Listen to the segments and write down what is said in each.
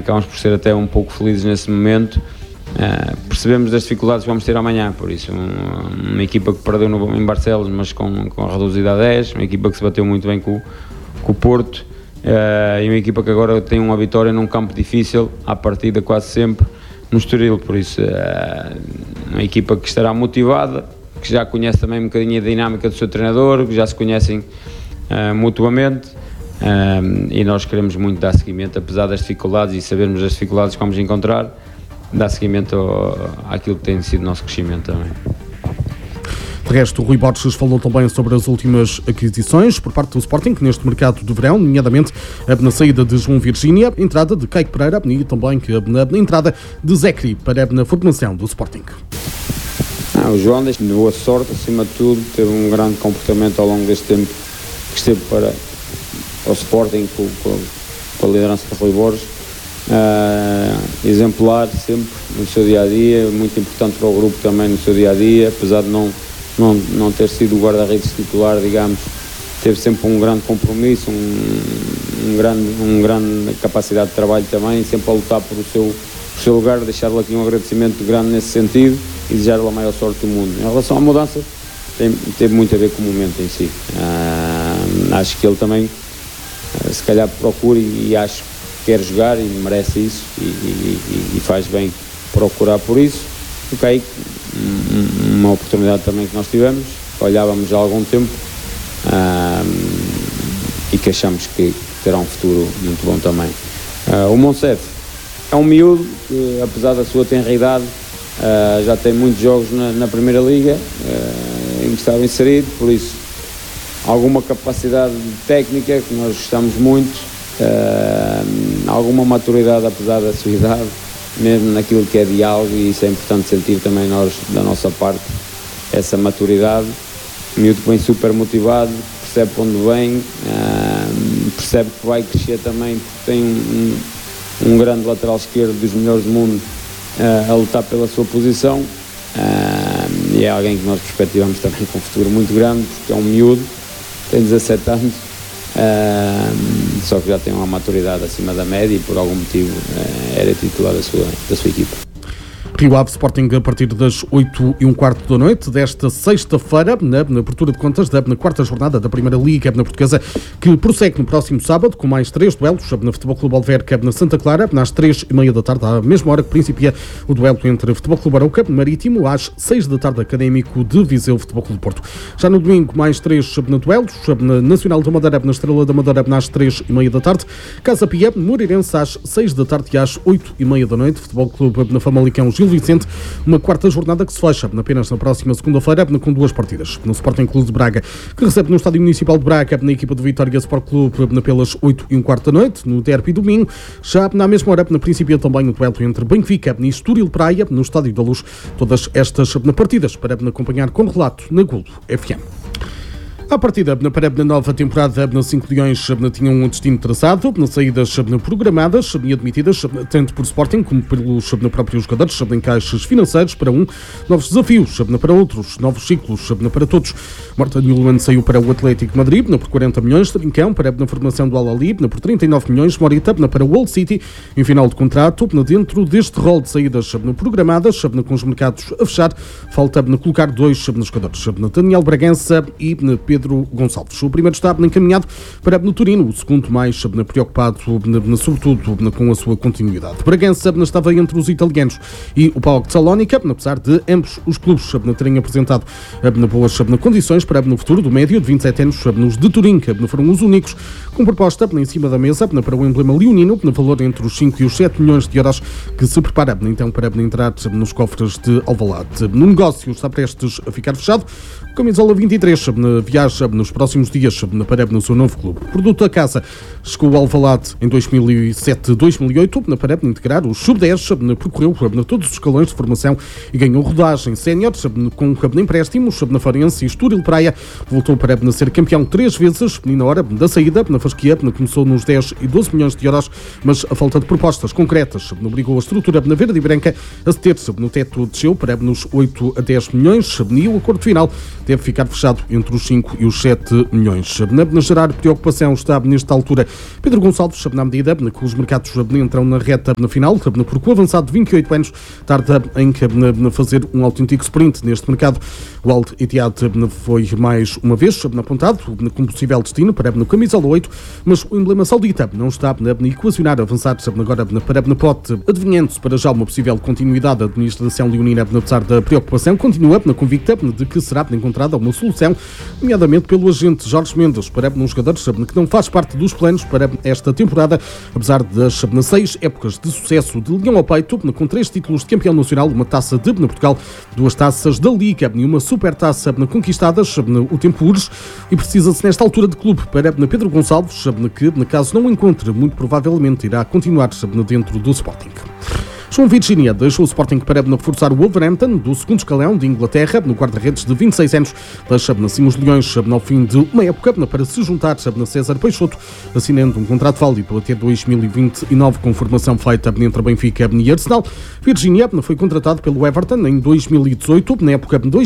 acabamos por ser até um pouco felizes nesse momento. Percebemos das dificuldades que vamos ter amanhã, por isso uma equipa que perdeu em Barcelos, mas com a reduzida a 10, uma equipa que se bateu muito bem com o Porto, e uma equipa que agora tem uma vitória num campo difícil, à partida quase sempre no Estoril, por isso uma equipa que estará motivada, que já conhece também um bocadinho a dinâmica do seu treinador, que já se conhecem mutuamente, e nós queremos muito dar seguimento, apesar das dificuldades e sabermos as dificuldades que vamos encontrar, dar seguimento àquilo que tem sido o nosso crescimento também. De resto, o Rui Borges falou também sobre as últimas aquisições por parte do Sporting neste mercado de verão, nomeadamente na saída de João Virgínia, entrada de Caique Pereira e também na entrada de Zecri para a formação do Sporting. O João deixa de boa sorte, acima de tudo, teve um grande comportamento ao longo deste tempo que esteve para o Sporting com a liderança de Rui Borges. Exemplar sempre no seu dia-a-dia, muito importante para o grupo também no seu dia-a-dia, apesar de não ter sido o guarda-redes titular, digamos, teve sempre um grande compromisso, um grande capacidade de trabalho também, sempre a lutar por o seu lugar, deixar-lhe aqui um agradecimento grande nesse sentido e desejar-lhe a maior sorte do mundo. Em relação à mudança, teve muito a ver com o momento em si. Acho que ele também, se calhar, procura e acho que quer jogar e merece isso e faz bem procurar por isso. O Caique, uma oportunidade também que nós tivemos, olhávamos há algum tempo e que achamos que terá um futuro muito bom também. O Monsef é um miúdo que, apesar da sua tenra idade, já tem muitos jogos na Primeira Liga em que estava inserido, por isso alguma capacidade técnica que nós gostamos muito, alguma maturidade apesar da sua idade, mesmo naquilo que é diálogo, e isso é importante sentir também nós da nossa parte, essa maturidade. O miúdo vem super motivado, percebe para onde vem, percebe que vai crescer também, porque tem um grande lateral esquerdo dos melhores do mundo a lutar pela sua posição, e é alguém que nós perspectivamos também com um futuro muito grande, porque é um miúdo, tem 17 anos, só que já tem uma maturidade acima da média e por algum motivo era titular da sua equipa. Rio Ave Sporting a partir das 8h15 da noite desta sexta-feira, na abertura de contas da quarta jornada da Primeira Liga Portuguesa, que prossegue no próximo sábado com mais 3 duelos na Futebol Clube Alverca na Santa Clara, às 3h30 da tarde, à mesma hora que principia o duelo entre Futebol Clube Arouca Marítimo, às 6 da tarde, Académico de Viseu Futebol Clube Porto. Já no domingo, mais 3 duelos, na Nacional da Madeira, na Estrela da Madeira, às 3h30 da tarde, Casa Pia, Moreirense, às 6 da tarde e às 8h30 da noite, Futebol Clube na Famalicão Gil Vicente, uma quarta jornada que se fecha apenas na próxima segunda-feira com 2 partidas. No Sporting Clube de Braga, que recebe no Estádio Municipal de Braga na equipa do Vitória Sport Clube pelas 8h15 da noite, no derby domingo. Já na mesma hora, na princípio também o duelo entre Benfica e Estoril Praia, no Estádio da Luz. Todas estas partidas para acompanhar com relato na Golo FM. A partida para a nova temporada, 5 Leões tinham um destino traçado, saídas programadas e admitidas tanto por Sporting como pelos próprios jogadores, encaixes financeiros para novos desafios para outros, novos ciclos para todos. Morta Newman saiu para o Atlético de Madrid por 40 milhões, Trincão para a formação do Al-Ahly por 39 milhões, Morita para o Old City em final de contrato. Dentro deste rol de saídas programadas, com os mercados a fechar, falta colocar 2 jogadores, Daniel Bragança e Pedro Gonçalves. O primeiro está encaminhado para no Torino, o segundo mais preocupado sobretudo com a sua continuidade. Bragança estava entre os italianos e o PAOK de Salónica, apesar de ambos os clubes terem apresentado boas condições para no futuro do médio de 27 anos. Os de Turim foram os únicos com proposta em cima da mesa para o emblema leonino, no valor entre os 5 e os 7 milhões de euros, que se prepara então para entrar nos cofres de Alvalade. No negócio está prestes a ficar fechado. Camisola 23 viaja nos próximos dias para o seu novo clube. Produto da casa chegou ao Alvalade em 2007-2008 para integrar o Sub-10, percorreu todos os escalões de formação e ganhou rodagem sénior com empréstimos na Farense e Estoril Praia. Voltou para ser campeão 3 vezes e na hora da saída, na Fasquia, começou nos 10 e 12 milhões de euros, mas a falta de propostas concretas obrigou a estrutura na verde e branca a ceder-se no teto, desceu para nos 8 a 10 milhões e o acordo final deve ficar fechado entre os 5 e os 7 milhões. Na gerar preocupação está nesta altura Pedro Gonçalves, na medida que os mercados entram na reta final, porque o avançado de 28 anos tarda em fazer um autêntico sprint neste mercado. O Al Ittihad foi mais uma vez apontado como possível destino para a camisola 8, mas o emblema saudita não está a equacionar avançar agora para a pote, adivinhando-se para já uma possível continuidade da administração leonina, apesar da preocupação, continua convicta de que será encontrada uma solução, nomeadamente pelo agente Jorge Mendes, para um jogador que não faz parte dos planos para esta temporada, apesar das 6 épocas de sucesso de Leão ao peito, com 3 títulos de campeão nacional, uma taça de Portugal, 2 taças da Liga e uma supertaça conquistadas. O tempo urge e precisa-se nesta altura de clube para Pedro Gonçalves, que, caso não o encontre, muito provavelmente irá continuar dentro do Sporting. João Virgínia deixou o Sporting para reforçar o Wolverhampton do segundo escalão de Inglaterra, no guarda-redes de 26 anos. Deixa assim os Leões ao fim de uma época para se juntar a César Peixoto, assinando um contrato válido até 2029 com formação feita entre Benfica e Arsenal. Virgínia foi contratado pelo Everton em 2018, na época de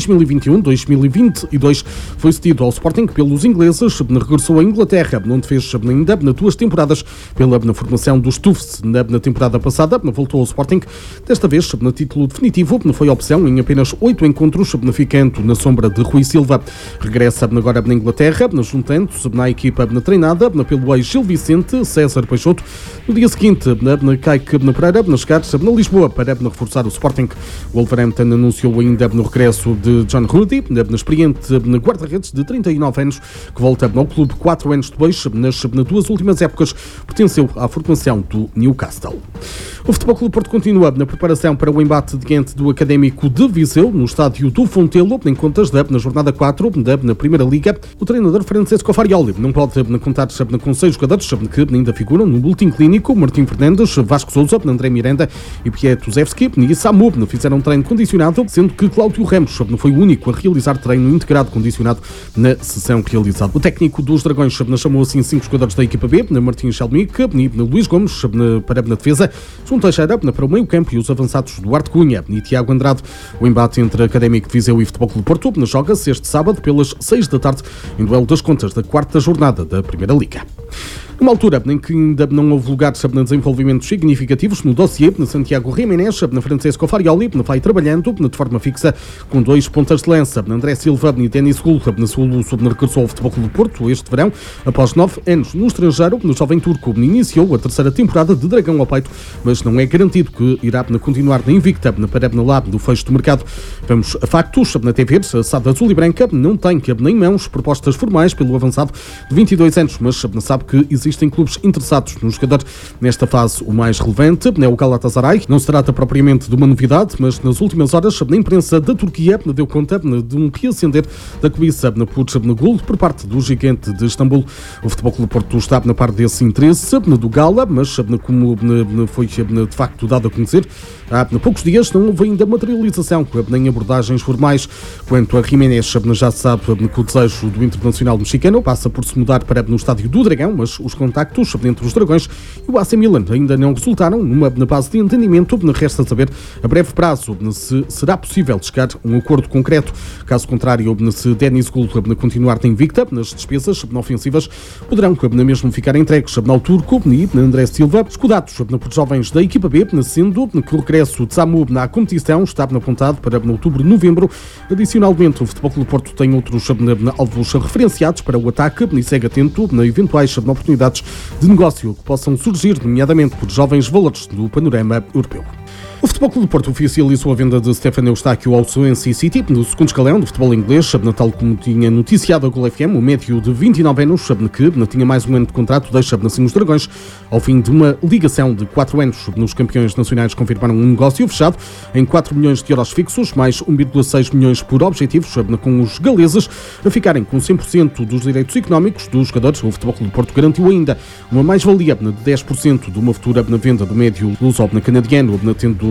2021-2022 foi cedido ao Sporting pelos ingleses, regressou à Inglaterra, onde fez ainda 2 temporadas pela formação dos Toffs. Na temporada passada voltou ao Sporting, desta vez no título definitivo, foi opção em apenas 8 encontros, ficando na sombra de Rui Silva. Regressa agora na Inglaterra, juntando-se na equipa treinada pelo ex-Gil Vicente, César Peixoto. No dia seguinte, cai Pereira, chegar na Lisboa para reforçar o Sporting. O Wolverhampton anunciou ainda no regresso de John Ruddy, experiente guarda-redes de 39 anos, que volta ao clube 4 anos depois. Nas 2 últimas épocas pertenceu à formação do Newcastle. O Futebol Clube Porto continua na preparação para o embate diante do Académico de Viseu, no estádio do Fontelo, em contas na jornada 4 na Primeira Liga. O treinador Francesco Farioli não pode contar com 6 jogadores que ainda figuram no boletim clínico. Martim Fernandes, Vasco Sousa, André Miranda e Pietuzewski e Samu fizeram treino condicionado, sendo que Cláudio Ramos foi o único a realizar treino integrado condicionado na sessão realizada. O técnico dos Dragões chamou assim 5 jogadores da equipa B, Martim Chalmic, Luís Gomes para a defesa, João Teixeira para o meio-campo e os avançados Duarte Cunha e Tiago Andrade. O embate entre Académico de Viseu e Futebol Clube Porto joga-se este sábado pelas 6 da tarde em duelo das contas da 4ª jornada da Primeira Liga. Numa altura em que ainda não houve lugares de desenvolvimentos significativos no dossiê, Santiago Jiménez, Francesco Farioli vai trabalhando de forma fixa com 2 pontas de lança, André Silva e Denis Gul. Suluço regressou ao Futebol Clube Porto este verão, após 9 anos no estrangeiro. No jovem turco iniciou a 3ª temporada de Dragão ao peito, mas não é garantido que irá continuar na invicta para lá do fecho do mercado. Vamos a factos. Na TV, a SAD Azul e Branca não tem nem mãos propostas formais pelo avançado de 22 anos, mas sabe que existem clubes interessados no jogador. Nesta fase, o mais relevante é o Galatasaray. Não se trata propriamente de uma novidade, mas nas últimas horas a imprensa da Turquia deu conta de um reacender da cobiça por gol por parte do gigante de Istambul. O Futebol Clube Porto está na parte desse interesse do Gala, mas como foi de facto dado a conhecer, há poucos dias não houve ainda materialização nem abordagens formais. Quanto a Jiménez, já se sabe que o desejo do internacional mexicano passa por se mudar para no estádio do Dragão, mas os contactos entre os Dragões e o AC Milan ainda não resultaram na base de entendimento. Resta saber a breve prazo se será possível chegar a um acordo concreto. Caso contrário, se Denis Gul continuar na invicta nas despesas ofensivas, poderão mesmo ficar entregues ao Turco e André Silva, escudados por jovens da equipa B, sendo que o regresso de Samu na competição está apontado para outubro-novembro. Adicionalmente, o Futebol Clube Porto tem outros alvos referenciados para o ataque e segue atento a eventuais oportunidades de negócio que possam surgir, nomeadamente por jovens valores do panorama europeu. O Futebol Clube do Porto oficializou a venda de Stefano Eustáquio ao Swansea City, no segundo escalão do futebol inglês, tal como tinha noticiado a Gol FM. O médio de 29 anos, que tinha mais um ano de contrato, deixa assim os Dragões ao fim de uma ligação de 4 anos. Nos campeões nacionais confirmaram um negócio fechado em 4 milhões de euros fixos, mais 1,6 milhões por objetivos, com os galeses a ficarem com 100% dos direitos económicos dos jogadores. O Futebol Clube do Porto garantiu ainda uma mais-valia de 10% de uma futura venda do médio luso-canadiano, tendo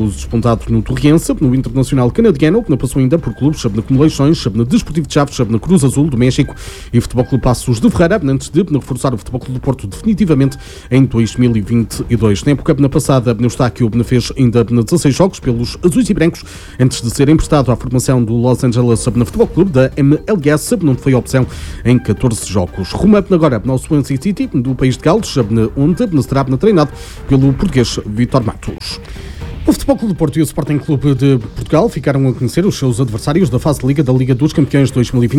disputado no Torriense, no Internacional Canadiano, que passou ainda por clubes como Leixões, no Desportivo de Chaves, na Cruz Azul do México e Futebol Clube Passos de Ferreira, antes de reforçar o Futebol Clube do Porto definitivamente em 2022. Na época passada, o Estáquio fez ainda 16 jogos pelos azuis e brancos, antes de ser emprestado à formação do Los Angeles Futebol Clube da MLS, onde foi opção em 14 jogos. Rumo agora ao Swansea City, do país de Gales, onde será treinado pelo português Vítor Matos. O Futebol Clube do Porto e o Sporting Clube de Portugal ficaram a conhecer os seus adversários da fase de Liga da Liga dos Campeões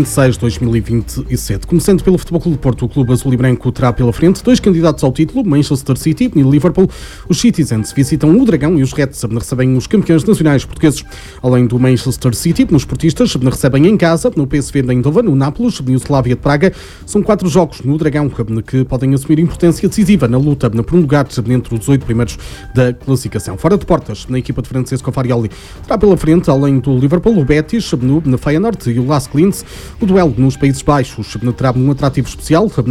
2026-2027. Começando pelo Futebol Clube do Porto, o clube azul e branco terá pela frente 2 candidatos ao título, Manchester City e Liverpool. Os Citizens visitam o Dragão e os Reds recebem os campeões nacionais portugueses. Além do Manchester City, os portistas recebem em casa, no PSV de Eindhoven, no Nápoles e o Slavia de Praga. São 4 jogos no Dragão que podem assumir importância decisiva na luta por um lugar entre os 8 primeiros da classificação. Fora de portas, na equipa de Francesco Farioli, terá pela frente, além do Liverpool, o Betis, no Feyenoord e o Lask Linz. O duelo nos Países Baixos terá um atrativo especial para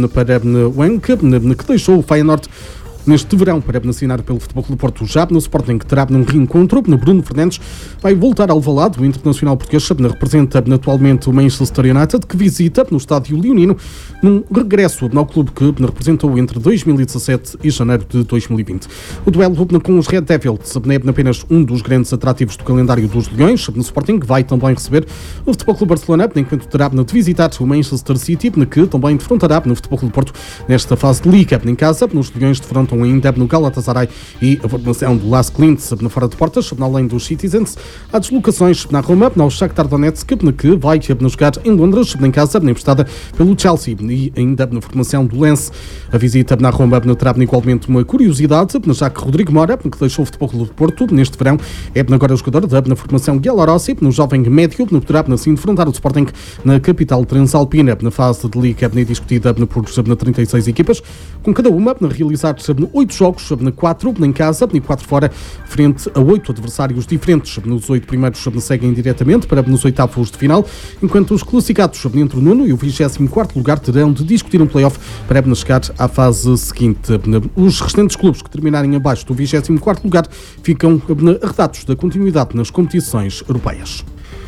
o Henk, que deixou o Feyenoord neste verão para assinar pelo Futebol Clube do Porto. Já no Sporting, que terá um reencontro, Bruno Fernandes vai voltar ao Alvalade. O internacional português representa atualmente o Manchester United, que visita no estádio leonino num regresso ao clube que representou entre 2017 e janeiro de 2020. O duelo com os Red Devils é apenas um dos grandes atrativos do calendário dos Leões. No Sporting vai também receber o Futebol Clube Barcelona, enquanto terá de visitar o Manchester City, que também defrontará no Futebol Clube do Porto nesta fase de Liga. Em casa, os Leões defrontam ainda no Galatasaray e a formação do Lask Linz na fora de portas, além dos Citizens. Há deslocações na Roma, no Shakhtar Donetsk, que vai jogar em Londres, em casa, emprestada pelo Chelsea, e ainda na formação do Lens. A visita na Roma terá igualmente uma curiosidade, já que Rodrigo Mora, que deixou o Futebol Clube do Porto neste verão, é agora o jogador na formação Giallorossi, no jovem médio, poderá assim defrontar o Sporting na capital transalpina, na fase de Liga discutida por 36 equipas, com cada uma a realizar 8 jogos, 4 em casa e 4 fora, frente a 8 adversários diferentes. Nos 8 primeiros seguem diretamente para nos oitavos de final, enquanto os classificados entre o 9º e o 24º lugar terão de discutir um play-off para chegar à fase seguinte. Os restantes clubes que terminarem abaixo do 24º lugar ficam arredados da continuidade nas competições europeias.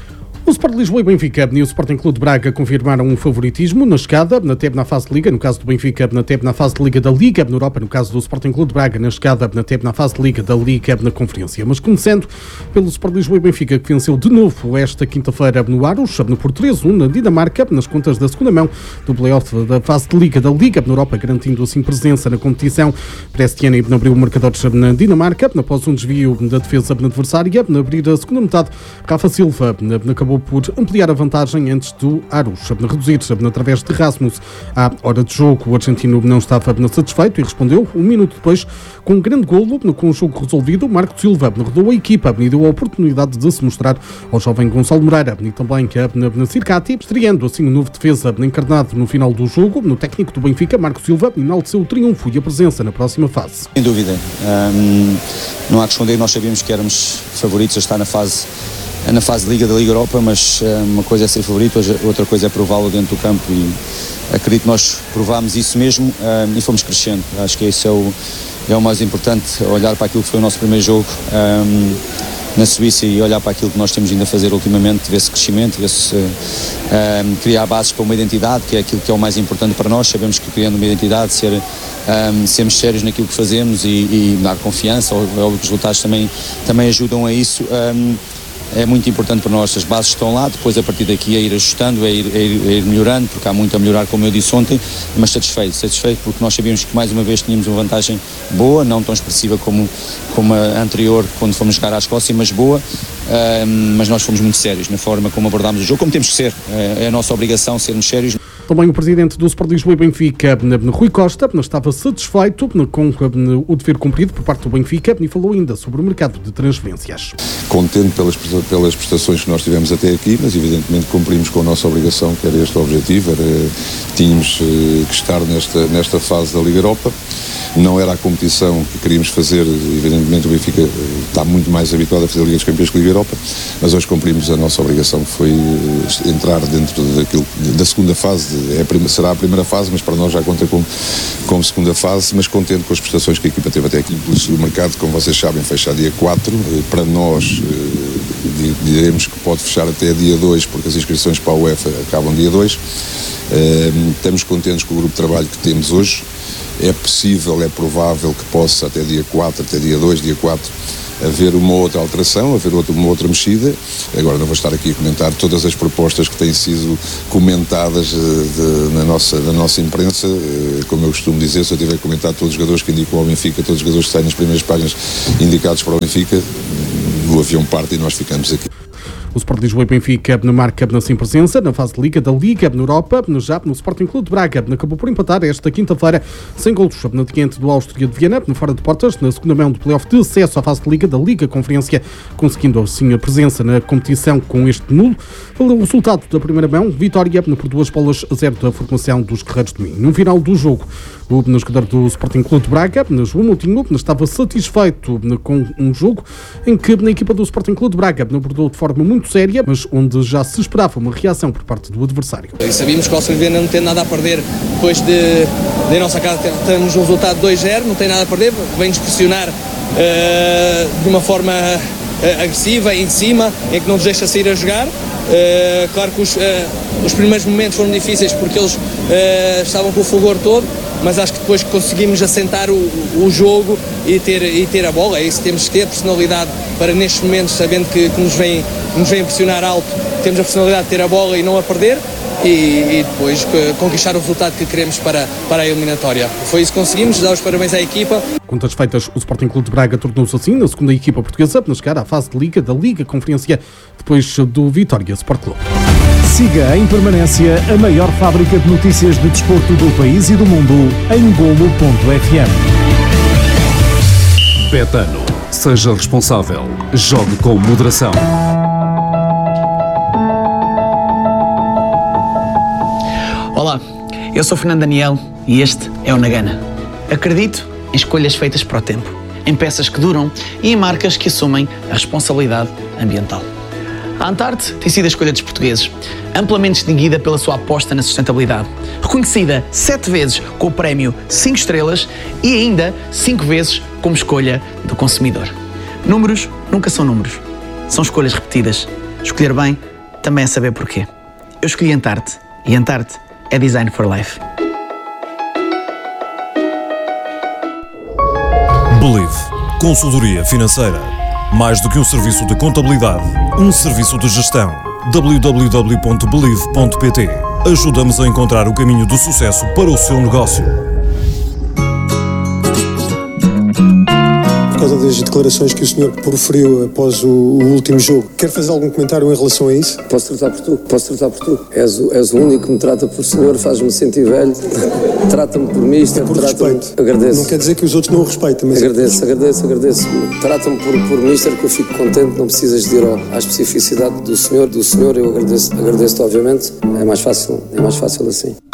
O Sport Lisboa e Benfica e o Sporting Clube de Braga confirmaram um favoritismo na chegada, até na fase de Liga, no caso do Benfica, até na fase de Liga da Liga na Europa, no caso do Sporting Clube de Braga, na chegada, até na fase de Liga da Liga na Conferência. Mas começando pelo Sport Lisboa e Benfica, que venceu de novo esta quinta-feira no Aros, por 3-1 na Dinamarca, nas contas da segunda mão do play-off da fase de Liga da Liga na Europa, garantindo assim presença na competição. Para este ano abriu o marcador na Dinamarca, após um desvio da defesa adversária. Na abrir a segunda metade, Rafa Silva acabou por ampliar a vantagem antes do Aros reduzir através de Rasmus. À hora de jogo, o argentino não estava satisfeito e respondeu um minuto depois com um grande golo. Com o jogo resolvido, Marco Silva rodou a equipa e deu a oportunidade de se mostrar ao jovem Gonçalo Moreira e também na Circati, estreando assim o novo defesa encarnado no final do jogo. No técnico do Benfica, Marco Silva enalteceu o triunfo e a presença na próxima fase. Sem dúvida, não há que esconder, nós sabíamos que éramos favoritos a estar na fase de Liga da Liga Europa, mas uma coisa é ser favorito, outra coisa é prová-lo dentro do campo, e acredito que nós provámos isso mesmo e fomos crescendo. Acho que isso é o mais importante, olhar para aquilo que foi o nosso primeiro jogo na Suíça e olhar para aquilo que nós temos vindo a fazer ultimamente, ver-se crescimento, ver-se criar bases para uma identidade, que é aquilo que é o mais importante para nós. Sabemos que criando uma identidade, sermos sérios naquilo que fazemos e dar confiança, os resultados também ajudam a isso. É muito importante para nós, as bases estão lá, depois a partir daqui é ir ajustando, é ir melhorando, porque há muito a melhorar, como eu disse ontem, mas satisfeito porque nós sabíamos que mais uma vez tínhamos uma vantagem boa, não tão expressiva como a anterior, quando fomos jogar à Escócia, mas boa, mas nós fomos muito sérios na forma como abordámos o jogo, como temos que ser, é a nossa obrigação sermos sérios. Também o presidente do Sport Lisboa e Benfica, Rui Costa, estava satisfeito com o dever cumprido por parte do Benfica e falou ainda sobre o mercado de transferências. Contente pelas prestações que nós tivemos até aqui, mas evidentemente cumprimos com a nossa obrigação, que era este o objetivo, tínhamos que estar nesta fase da Liga Europa. Não era a competição que queríamos fazer, evidentemente o Benfica está muito mais habituado a fazer a Liga dos Campeões que a Liga Europa, mas hoje cumprimos a nossa obrigação, que foi entrar dentro da segunda fase será a primeira fase, mas para nós já conta como segunda fase, mas contente com as prestações que a equipa teve até aqui. O mercado, como vocês sabem, fecha dia 4, para nós diremos que pode fechar até dia 2, porque as inscrições para a UEFA acabam dia 2. Estamos contentes com o grupo de trabalho que temos hoje. É possível, é provável que possa até dia 4, até dia 2, dia 4, haver uma outra alteração, haver uma outra mexida. Agora não vou estar aqui a comentar todas as propostas que têm sido comentadas na nossa imprensa. Como eu costumo dizer, se eu tiver que comentar todos os jogadores que indicam ao Benfica, todos os jogadores que saem nas primeiras páginas indicados para o Benfica, o avião parte e nós ficamos aqui. O Sport Lisboa e Benfica marca sem presença na fase de Liga da Liga na Europa. Já no Sporting Clube de Braga acabou por empatar esta quinta-feira sem golos diante do Áustria de Viena, fora de portas, na segunda mão do play-off de acesso à fase de Liga da Liga Conferência, conseguindo assim a presença na competição com este nulo. O resultado da primeira mão, vitória por 2-0 da formação dos Guerreiros de Minho. No final do jogo, o jogador do Sporting Clube de Braga, João Moutinho, estava satisfeito com um jogo em que a equipa do Sporting Clube de Braga abordou de forma muito séria, mas onde já se esperava uma reação por parte do adversário. E sabíamos que o Áustria de Viena não tem nada a perder depois de nossa casa temos um resultado 2-0, não tem nada a perder, vem-nos pressionar de uma forma agressiva, em cima, em que não nos deixa sair a jogar. Claro que os primeiros momentos foram difíceis porque eles estavam com o fulgor todo, mas acho que depois conseguimos assentar o jogo e ter a bola. É isso que temos que ter, personalidade para nestes momentos, sabendo que nos vem pressionar alto, temos a personalidade de ter a bola e não a perder e depois conquistar o resultado que queremos para a eliminatória. Foi isso que conseguimos, dar os parabéns à equipa. Contas feitas, o Sporting Clube de Braga tornou-se assim na segunda equipa portuguesa para chegar à fase de Liga da Liga Conferência depois do Vitória Sport Clube. Siga em permanência a maior fábrica de notícias de desporto do país e do mundo em Golo.fm. Betano. Seja responsável. Jogue com moderação. Olá, eu sou Fernando Daniel e este é o Nagana. Acredito em escolhas feitas para o tempo, em peças que duram e em marcas que assumem a responsabilidade ambiental. A Antarte tem sido a escolha dos portugueses, amplamente distinguida pela sua aposta na sustentabilidade, reconhecida 7 vezes com o prémio 5 estrelas e ainda 5 vezes como escolha do consumidor. Números nunca são números, são escolhas repetidas. Escolher bem também é saber porquê. Eu escolhi Antarte e Antarte é Design for Life. Believe. Consultoria financeira. Mais do que um serviço de contabilidade, um serviço de gestão. www.believe.pt. Ajuda-nos a encontrar o caminho do sucesso para o seu negócio. Por causa das declarações que o senhor proferiu após o último jogo, quer fazer algum comentário em relação a isso? Posso tratar por tu. És o único que me trata por senhor, faz-me sentir velho, trata-me por mister, por respeito. Agradeço. Não quer dizer que os outros não o respeitem, mas... Agradeço. Trata-me por mister, que eu fico contente, não precisas de ir à especificidade do senhor, eu agradeço-te obviamente, é mais fácil assim.